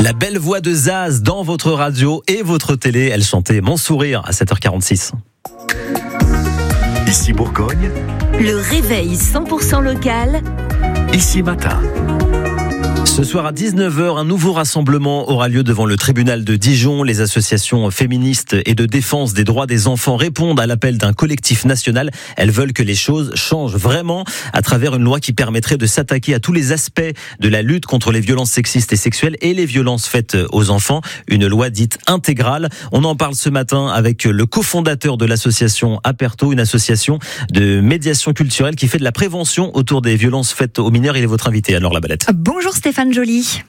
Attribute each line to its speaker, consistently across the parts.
Speaker 1: La belle voix de Zaz dans votre radio et votre télé. Elle chantait Mon sourire à 7h46.
Speaker 2: Ici Bourgogne.
Speaker 3: Le réveil 100% local.
Speaker 2: Ici Matin.
Speaker 1: Ce soir à 19h, un nouveau rassemblement aura lieu devant le tribunal de Dijon. Les associations féministes et de défense des droits des enfants répondent à l'appel d'un collectif national. Elles veulent que les choses changent vraiment à travers une loi qui permettrait de s'attaquer à tous les aspects de la lutte contre les violences sexistes et sexuelles et les violences faites aux enfants. Une loi dite intégrale. On en parle ce matin avec le cofondateur de l'association Aperto, une association de médiation culturelle qui fait de la prévention autour des violences faites aux mineurs. Il est votre invité, Anne-Laure Labalette.
Speaker 4: Bonjour Stéphane Joly.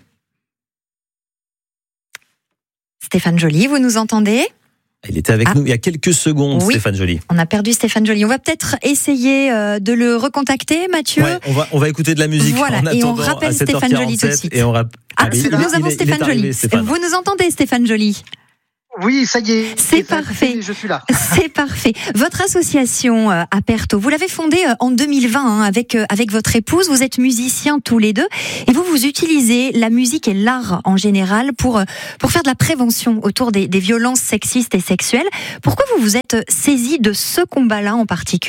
Speaker 4: Stéphane Joly, vous nous entendez ?
Speaker 1: Il était avec nous il y a quelques secondes, oui. Stéphane Joly.
Speaker 4: On a perdu Stéphane Joly. On va peut-être essayer de le recontacter, Mathieu.
Speaker 1: Ouais, on va écouter de la musique.
Speaker 4: Voilà,
Speaker 1: en attendant,
Speaker 4: et on rappelle Stéphane Joly tout de suite.
Speaker 1: Et on
Speaker 4: nous avons Stéphane Joly. Vous nous entendez, Stéphane Joly ?
Speaker 5: Oui, ça y est.
Speaker 4: C'est parfait.
Speaker 5: Je suis là.
Speaker 4: C'est parfait. Votre association Aperto, vous l'avez fondée en 2020 avec votre épouse. Vous êtes musiciens tous les deux et vous utilisez la musique et l'art en général pour faire de la prévention autour des violences sexistes et sexuelles. Pourquoi vous vous êtes saisi de ce combat-là en particulier ?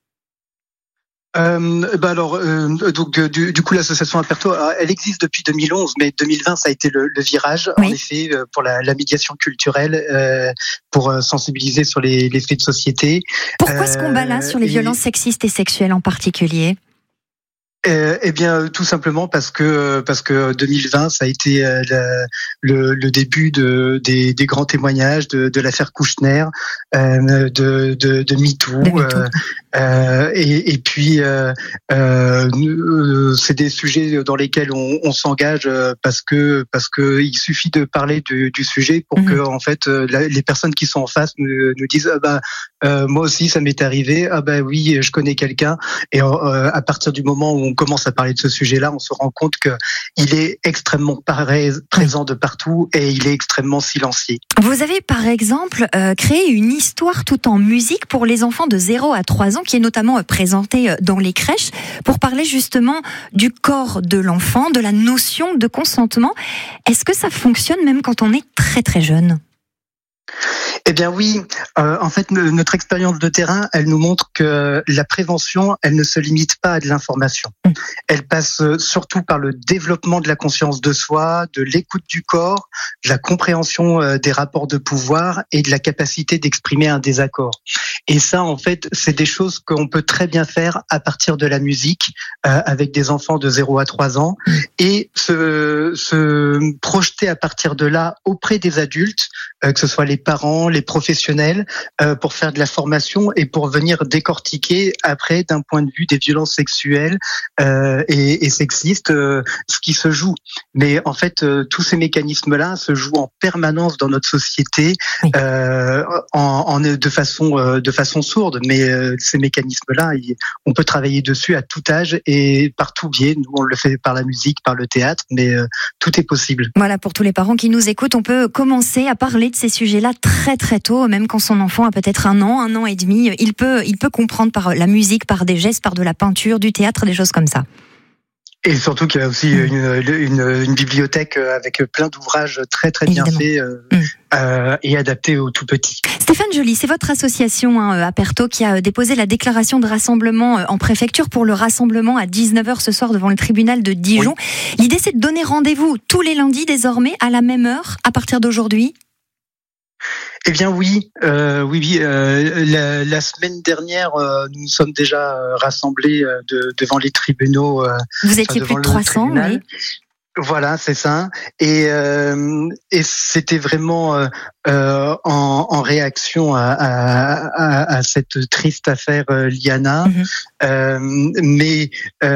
Speaker 5: Du coup, l'association Aperto, elle existe depuis 2011, mais 2020, ça a été le virage,
Speaker 4: oui.
Speaker 5: En effet, pour la médiation culturelle, pour sensibiliser sur les faits de société.
Speaker 4: Pourquoi ce combat-là sur les violences sexistes et sexuelles en particulier ?
Speaker 5: Eh bien, tout simplement parce que 2020, ça a été le début des grands témoignages de l'affaire Kouchner, de MeToo. Et puis c'est des sujets dans lesquels on s'engage parce que il suffit de parler du sujet pour que en fait les personnes qui sont en face nous disent moi aussi ça m'est arrivé, oui je connais quelqu'un, et à partir du moment où on commence à parler de ce sujet-là, on se rend compte que il est extrêmement présent de partout et il est extrêmement silencieux.
Speaker 4: Vous avez par exemple créé une histoire tout en musique pour les enfants de 0 à 3 ans qui est notamment présentée dans les crèches pour parler justement du corps de l'enfant, de la notion de consentement. Est-ce que ça fonctionne même quand on est très très jeune ?
Speaker 5: Eh bien oui, en fait notre expérience de terrain, elle nous montre que la prévention, elle ne se limite pas à de l'information. Elle passe surtout par le développement de la conscience de soi, de l'écoute du corps, de la compréhension des rapports de pouvoir et de la capacité d'exprimer un désaccord. Et ça, en fait, c'est des choses qu'on peut très bien faire à partir de la musique avec des enfants de 0 à 3 ans et se projeter à partir de là auprès des adultes, que ce soit les parents, les professionnels, pour faire de la formation et pour venir décortiquer après d'un point de vue des violences sexuelles et sexistes ce qui se joue. Mais en fait, tous ces mécanismes-là se jouent en permanence dans notre société de façon sourde. Mais ces mécanismes-là, on peut travailler dessus à tout âge et par tout biais. Nous, on le fait par la musique, par le théâtre, mais tout est possible.
Speaker 4: Voilà, pour tous les parents qui nous écoutent, on peut commencer à parler de ces sujets-là très très tôt, même quand son enfant a peut-être 1 an et demi. Il peut comprendre par la musique, par des gestes, par de la peinture, du théâtre, des choses comme ça.
Speaker 5: Et surtout qu'il y a aussi une bibliothèque avec plein d'ouvrages très très bien faits et adaptés aux tout petits.
Speaker 4: Stéphane Joly, c'est votre association Aperto qui a déposé la déclaration de rassemblement en préfecture pour le rassemblement à 19h ce soir devant le tribunal de Dijon. Oui. L'idée, c'est de donner rendez-vous tous les lundis désormais à la même heure à partir d'aujourd'hui.
Speaker 5: Eh bien oui. La semaine dernière, nous sommes déjà rassemblés devant les tribunaux.
Speaker 4: Vous étiez plus de 300, oui.
Speaker 5: Voilà, c'est ça. Et c'était vraiment en réaction à cette triste affaire Liana. Mais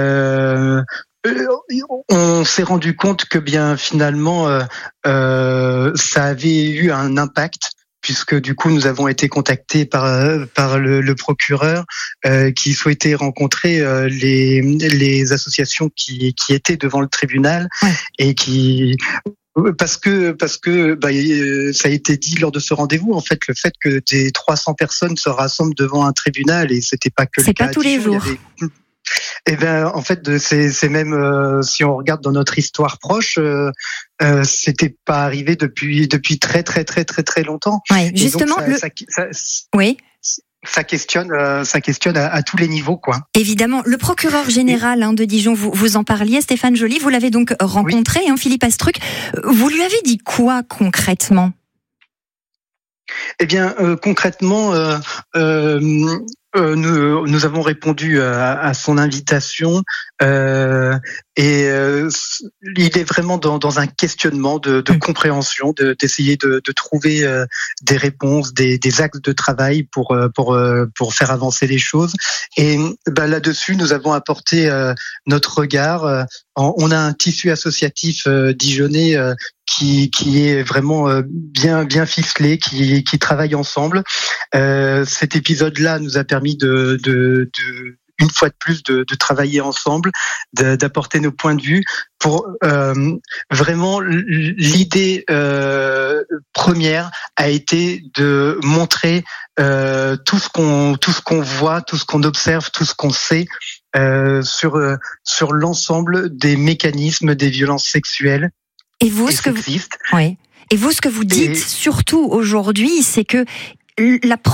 Speaker 5: on s'est rendu compte que bien finalement ça avait eu un impact, puisque du coup nous avons été contactés par le procureur qui souhaitait rencontrer les associations qui étaient devant le tribunal et qui parce que ça a été dit lors de ce rendez-vous, en fait, le fait que des 300 personnes se rassemblent devant un tribunal, et c'était pas que
Speaker 4: c'est le cas. C'est pas tous les jours.
Speaker 5: Eh bien, en fait, c'est même si on regarde dans notre histoire proche, c'était pas arrivé depuis très très très très très longtemps.
Speaker 4: Ouais, justement, oui.
Speaker 5: Ça questionne à tous les niveaux, quoi.
Speaker 4: Évidemment, le procureur général de Dijon, vous en parliez, Stéphane Joly, vous l'avez donc rencontré, oui. Philippe Astruc. Vous lui avez dit quoi concrètement ?
Speaker 5: Eh bien, concrètement, nous avons répondu à son invitation et il est vraiment dans un questionnement de compréhension, d'essayer de trouver des réponses, des axes de travail pour faire avancer les choses. Et là-dessus, nous avons apporté notre regard. On a un tissu associatif dijonnais qui est vraiment bien ficelé, qui travaille ensemble. Cet épisode-là nous a permis de une fois de plus de travailler ensemble, d'apporter nos points de vue pour vraiment l'idée première a été de montrer tout ce qu'on voit, tout ce qu'on observe, tout ce qu'on sait sur l'ensemble des mécanismes des violences sexuelles.
Speaker 4: Et vous, ce que vous dites surtout aujourd'hui, c'est que la